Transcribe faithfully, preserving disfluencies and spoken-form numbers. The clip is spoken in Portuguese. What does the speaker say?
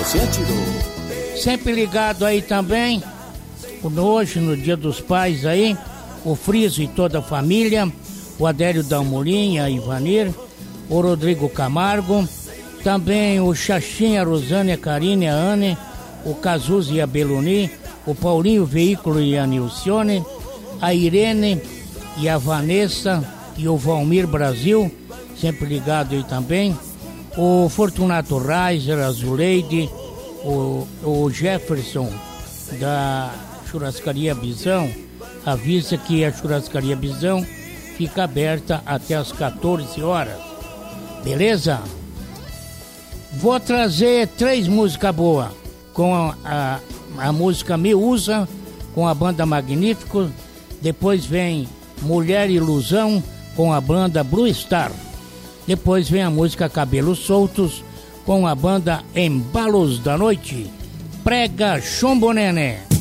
você atirou. Sempre ligado aí também, hoje no Dia dos Pais aí, o Friso e toda a família, o Adélio Dalmolin, a Ivanir, o Rodrigo Camargo, também o Xaxim, a Rosane, a Karine, a Anne, o Cazuz e a Beluni, o Paulinho Veículo e a Nilcione, a Irene e a Vanessa e o Valmir Brasil, sempre ligado aí também, o Fortunato Reiser, a Zuleide, o, o Jefferson da Churrascaria Bisão, avisa que a Churrascaria Bisão fica aberta até as quatorze horas, beleza? Vou trazer três músicas boas, com a, a, a música Me Usa, com a banda Magnífico, depois vem Mulher Ilusão, com a banda Blue Star, depois vem a música Cabelos Soltos, com a banda Embalos da Noite, Prega Chumbo Nenê.